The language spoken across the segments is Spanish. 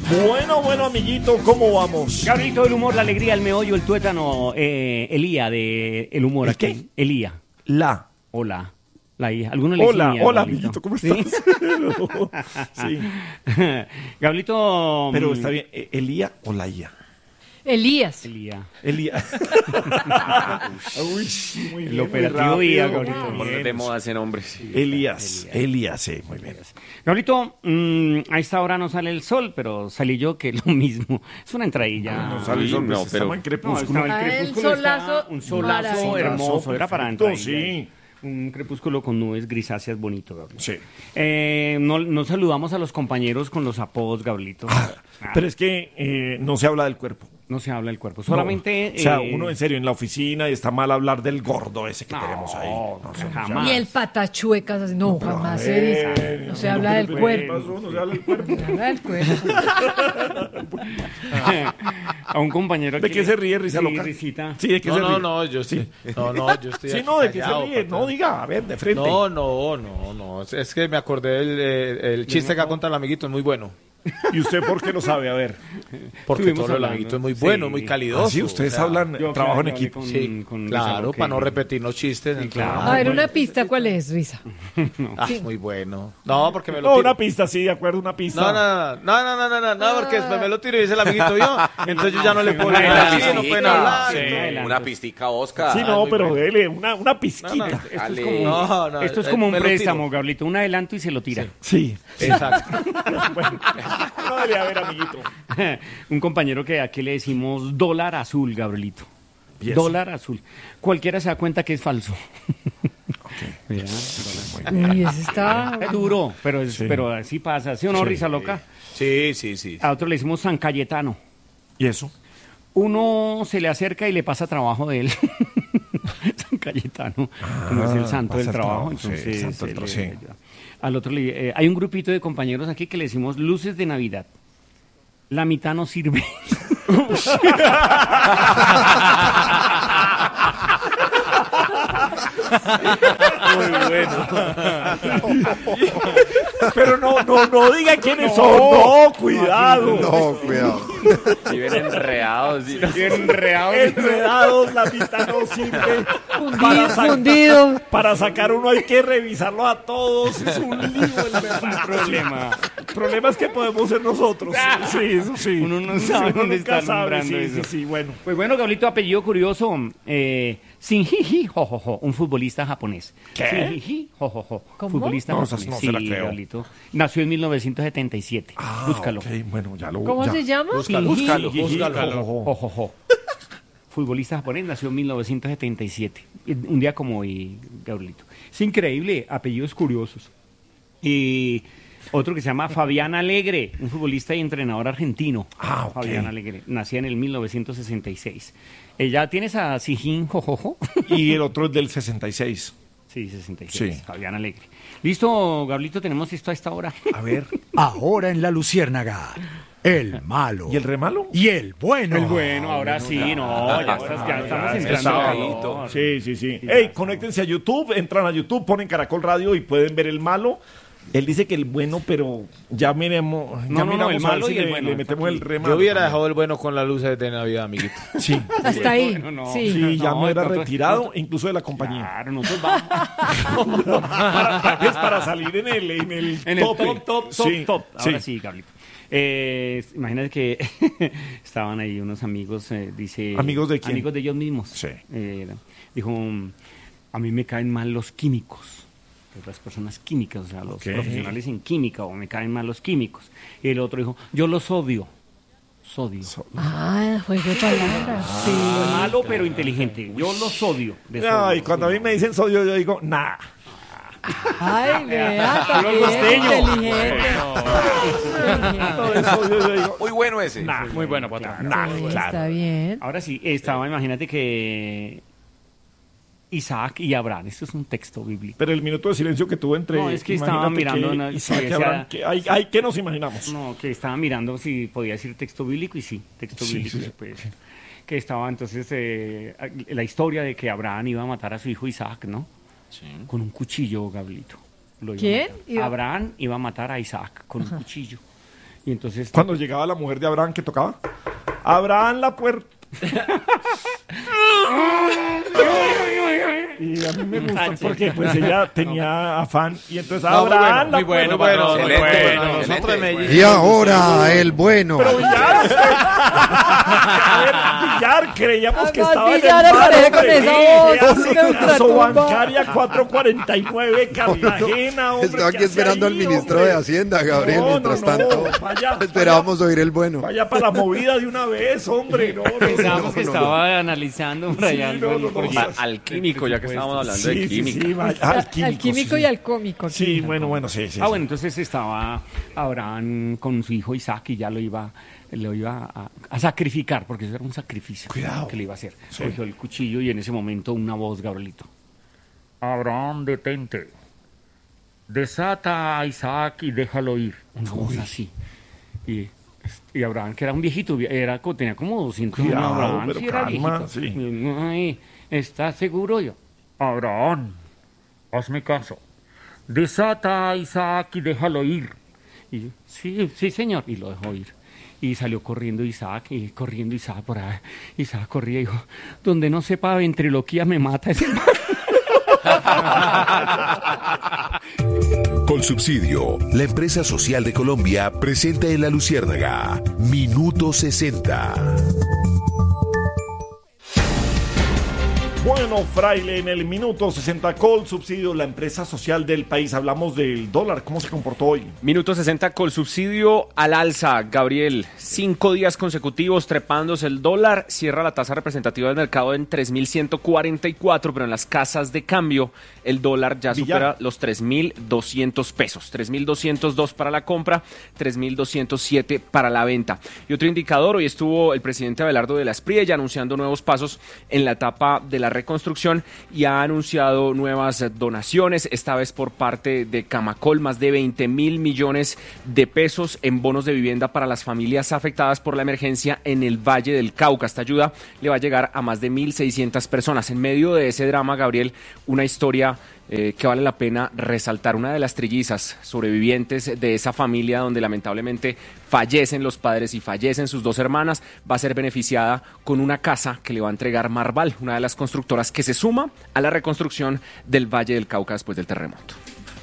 Bueno, amiguito, ¿cómo vamos? Gabrielito, el humor, la alegría, el meollo, el tuétano, Elía de El humor. ¿El aquí. qué? Elía. La. Hola. La hija. ¿Alguno le dice Hola, Elía, hola, Gabrielito? amiguito, ¿cómo ¿Sí? estás? Sí. Gabrielito. Pero está bien, ¿Elía o la IA? Elías. Elía. Elía. Uy, muy bien, El operativo muy IA, rápido. Gabrielito. Poner de moda ese nombre. Sí. Elías, sí, muy bien. Gabrielito, a esta hora no sale el sol, pero salí yo, que es lo mismo. Es una entradilla. No sale el sol, no, pues, pero- estamos en crepúsculo. estaba el Ah, el crepúsculo, solazo, está un solazo maravilloso. hermoso. Era para Perfecto, entrar. sí. Un crepúsculo con nubes grisáceas bonito, Gabriel. Sí. No saludamos a los compañeros con los apodos, Gabrielito. Pero es que no se habla del cuerpo. No se habla del cuerpo. Solamente. No. O sea, uno en serio en la oficina y está mal hablar del gordo ese que tenemos ahí. No, se jamás. Y el patachuecas, así, no, jamás se dice. No se habla del cuerpo. No se habla del cuerpo. Se habla del cuerpo. A un compañero ¿De que- qué se ríe, risa Sí, loca? risita. Sí, ¿de qué se ríe? No, yo sí. No, yo estoy Sí, aquí no, ¿de qué se callado, ríe? patán. No, diga, a ver, de frente. No. Es que me acordé el chiste que ha contado el amiguito, es muy bueno. ¿Y usted por qué lo sabe? A ver. Porque Estuvimos todo el hablando. amiguito es muy Sí. bueno, muy calidoso. Así ustedes o sea, hablan, Yo trabajo en hablé equipo. con- Sí, con Risa claro, Loca. para no repetir los chistes. entonces- claro. A ver, una pista, ¿cuál es, Risa? Sí. Muy bueno. No, porque me lo No, tiro. una pista, sí, de acuerdo, una pista. No, porque después me lo tiro y dice el amiguito yo. Entonces yo ya no le puedo leer así, no pueden hablar. Sí, adelante. una pistica Oscar. Sí, no, muy pero bueno. dele, una pizquita. Esto es Ale. como, No, esto es como un me lo préstamo, tiro. Gabrielito. Un adelanto y se lo tira. Sí. Exacto. Bueno, no, dele, a ver, amiguito. Un compañero que aquí le decimos dólar azul, Gabrielito. ¿Y eso? Dólar azul. Cualquiera se da cuenta que es falso. Mira, Uy, ese está... es duro, pero, Sí. pero así pasa. ¿Sí o no, Sí. Risa Loca? Sí. A otro le decimos San Cayetano. ¿Y eso? Uno se le acerca y le pasa trabajo de él. San Cayetano, como es el santo pasa del el trabajo. trabajo, sí, Entonces, el santo del se trabajo, le- sí. al otro hay un grupito de compañeros aquí que le decimos luces de Navidad. La mitad no sirve. Muy bueno. Pero no diga quiénes son. No, cuidado. No, cuidado. Si ven enredados. ¿Sí? Enredados, la pista no sirve. Fundido. Para sacar uno hay que revisarlo a todos. Es un lío el verdad. Problema. El problema es que podemos ser nosotros. Sí, eso sí. Uno no sabe Uno dónde nunca está sabe, alumbrando eso. Sí, bueno. Pues bueno, Gablito, apellido curioso. Shinjiji Jojojo, un futbolista japonés. ¿Qué? Shinjiji Jojojo, ¿Cómo? futbolista No, japonés. no se la creo. Gablito. Nació en 1977. Búscalo. Ok, bueno, ya lo ¿Cómo ya. se llama? Búscalo. Jojojo. Futbolista japonés, nació en 1977. Un día como hoy, Gabrielito. Es increíble, apellidos curiosos. Y otro que se llama Fabián Alegre, un futbolista y entrenador argentino. Ah, ok. Fabián Alegre, nacía en el 1966. Ella tienes a Sijín Jojojo. Y el otro es del 66. Sí, 66. Sí. Fabián Alegre. Listo, Gabrielito, tenemos esto a esta hora. A ver. Ahora en La Luciérnaga, el malo. ¿Y el remalo? Y el bueno. El bueno, ahora sí, ya estamos entrando. sábado. Sí. Ey, conéctense a YouTube, entran a YouTube, ponen Caracol Radio y pueden ver el malo. Él dice que el bueno, pero ya miremos, No, miramos el a ver malo si y el le, bueno, le metemos el remalo. Yo hubiera también. dejado el bueno con las luces de Navidad, amiguito. Sí, Hasta ahí. No, Sí. sí, ya No, no era nosotros- retirado, incluso de la compañía. Claro, nosotros vamos. Es para salir en el En el tope. top. Sí, Ahora sí, Carlito. Imagínate que estaban ahí unos amigos, dice... ¿Amigos de quién? Amigos de ellos mismos. Sí. Dijo, a mí me caen mal los químicos. Las personas químicas, o sea, los Ok. profesionales en química, o me caen mal los químicos. Y el otro dijo, yo los odio. Sodio. Ah, juego de palabras. Sí. Malo pero inteligente. Yo los odio. de sodio. Ay, cuando a mí me dicen sodio, yo digo, nah. Ay, vea, también costeño. inteligente. Todo el sodio, yo digo, Muy bueno ese. nah. Muy bueno, patrón. Nah, Sí, claro. está bien. Ahora sí, estaba, imagínate que Isaac y Abraham, esto es un texto bíblico. Pero el minuto de silencio que tuvo entre. No, es que estaba imagínate mirando que una- Isaac sí, y decía- Abraham, ¿qué nos imaginamos? No, que estaba mirando si podía decir texto bíblico y sí, texto Sí, bíblico sí, se puede decir. Que estaba entonces la historia de que Abraham iba a matar a su hijo Isaac, ¿no? Con un cuchillo, Gablito. Lo iba a ¿Quién? matar. Iba- Abraham iba a matar a Isaac con un cuchillo. Y entonces... Cuando llegaba la mujer de Abraham, ¿qué tocaba? Abraham la puerta. Y a mí me gusta porque pues ella tenía afán y entonces Abraham muy bueno, muy bueno. Nosotros de Medellín. Y ahora el bueno. Pero Villar, a ver, Villar, creíamos que Además, estaba en el Villar mar, aparece con hombre. esa voz, Sí, así me Caso ultratumba. Bancaria 449, Cartagena, hombre. Estaba aquí ¿qué hace esperando al ahí, ministro hombre? de Hacienda, Gabriel, No, mientras no, no, tanto. vaya, Esperábamos oír el bueno. Vaya para la movida de una vez, hombre. No, no, Pensábamos que no, estaba analizando rayando no, no, no. porque- Al químico, ya que estábamos hablando de Sí, sí, química. sí, vaya, Al químico sí. y al cómico. Sí, bueno, sí. Bueno, entonces estaba Abraham con su hijo Isaac y ya lo iba a sacrificar, porque eso era un sacrificio Cuidado. que le iba a hacer. Sí. Cogió el cuchillo y en ese momento una voz, Gabrielito. Abraham, detente. Desata a Isaac y déjalo ir. Una voz así. Y Abraham, que era un viejito, tenía como 200 años. Cuidado, Abraham, pero sí era calma, viejito. sí. Ay, ¿estás seguro yo? Abraham, hazme caso. Desata a Isaac y déjalo ir. Y yo, sí, señor. Y lo dejó ir. Y salió corriendo Isaac por ahí. Isaac corría y dijo, donde no sepa ventriloquía me mata ese man. Colsubsidio, la empresa social de Colombia, presenta en La Luciérnaga, Minuto 60. Bueno, Fraile, en el minuto 60 Colsubsidio, la empresa social del país. Hablamos del dólar, ¿cómo se comportó hoy? Minuto 60 Colsubsidio al alza, Gabriel. 5 días consecutivos trepándose el dólar. Cierra la tasa representativa del mercado en 3.144, pero en las casas de cambio el dólar ya Villar. supera los 3.200 pesos. 3.202 para la compra, 3.207 para la venta. Y otro indicador, hoy estuvo el presidente Abelardo de la Espriella anunciando nuevos pasos en la etapa de la reconstrucción y ha anunciado nuevas donaciones, esta vez por parte de Camacol, más de 20.000 millones de pesos en bonos de vivienda para las familias afectadas por la emergencia en el Valle del Cauca. Esta ayuda le va a llegar a más de 1.600 personas. En medio de ese drama, Gabriel, una historia que vale la pena resaltar. Una de las trillizas sobrevivientes de esa familia donde lamentablemente fallecen los padres y fallecen sus 2 hermanas, va a ser beneficiada con una casa que le va a entregar Marval, una de las constructoras que se suma a la reconstrucción del Valle del Cauca después del terremoto.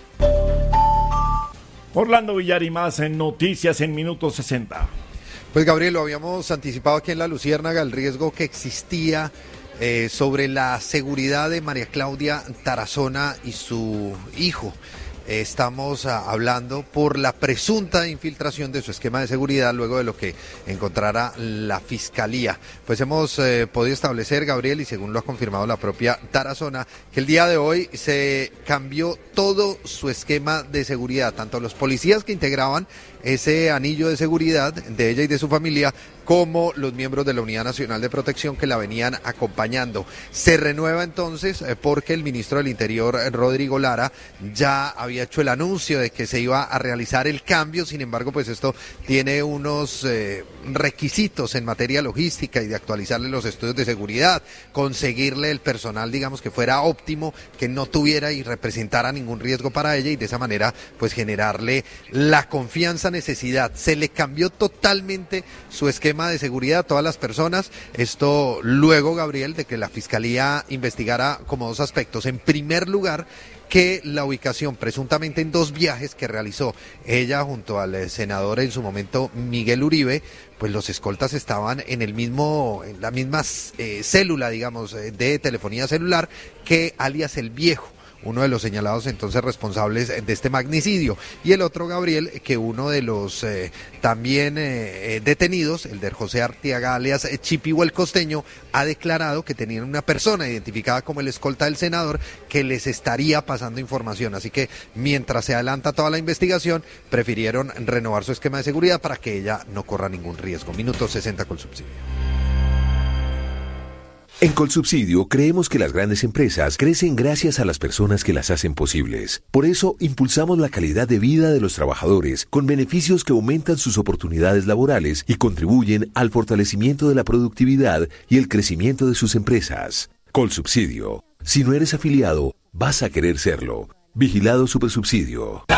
Orlando Villar y más en Noticias en minuto 60. Pues Gabriel, lo habíamos anticipado aquí en La Luciérnaga, el riesgo que existía sobre la seguridad de María Claudia Tarazona y su hijo. Estamos hablando por la presunta infiltración de su esquema de seguridad luego de lo que encontrara la Fiscalía. Pues hemos podido establecer, Gabriel, y según lo ha confirmado la propia Tarazona, que el día de hoy se cambió todo su esquema de seguridad, tanto los policías que integraban ese anillo de seguridad de ella y de su familia, como los miembros de la Unidad Nacional de Protección que la venían acompañando. Se renueva entonces porque el ministro del Interior, Rodrigo Lara, ya había hecho el anuncio de que se iba a realizar el cambio. Sin embargo, pues esto tiene unos requisitos en materia logística y de actualizarle los estudios de seguridad, conseguirle el personal, digamos, que fuera óptimo, que no tuviera y representara ningún riesgo para ella, y de esa manera pues generarle la confianza, necesidad. Se le cambió totalmente su esquema de seguridad a todas las personas. Esto luego, Gabriel, de que la Fiscalía investigara como 2 aspectos. En primer lugar, que la ubicación presuntamente en 2 viajes que realizó ella junto al senador en su momento Miguel Uribe, pues los escoltas estaban en la misma célula, digamos, de telefonía celular que alias El Viejo, uno de los señalados entonces responsables de este magnicidio. Y el otro, Gabriel, que uno de los también detenidos, el de José Arteaga alias Chipivo el Costeño, ha declarado que tenían una persona identificada como el escolta del senador que les estaría pasando información. Así que mientras se adelanta toda la investigación, prefirieron renovar su esquema de seguridad para que ella no corra ningún riesgo. Minuto 60 Colsubsidio. En Colsubsidio creemos que las grandes empresas crecen gracias a las personas que las hacen posibles. Por eso impulsamos la calidad de vida de los trabajadores con beneficios que aumentan sus oportunidades laborales y contribuyen al fortalecimiento de la productividad y el crecimiento de sus empresas. Colsubsidio. Si no eres afiliado, vas a querer serlo. Vigilado Supersubsidio.